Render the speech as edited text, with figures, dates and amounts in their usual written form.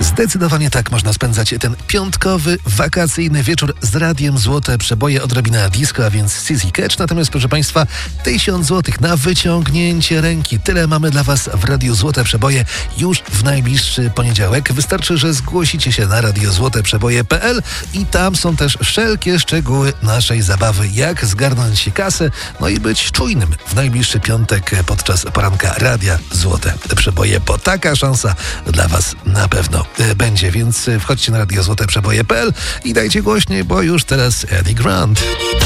Zdecydowanie tak można spędzać ten piątkowy, wakacyjny wieczór z radiem Złote Przeboje, odrobina disco, a więc CC Catch. Natomiast proszę Państwa, 1000 zł na wyciągnięcie ręki. Tyle mamy dla Was w Radiu Złote Przeboje już w najbliższy poniedziałek. Wystarczy, że zgłosicie się na radiozłoteprzeboje.pl i tam są też wszelkie szczegóły naszej zabawy, jak zgarnąć kasę, no i być czujnym w najbliższy piątek podczas poranka Radia Złote Przeboje, bo taka szansa dla Was na pewno będzie, więc wchodźcie na radiozłoteprzeboje.pl i dajcie głośniej, bo już teraz Eddie Grant.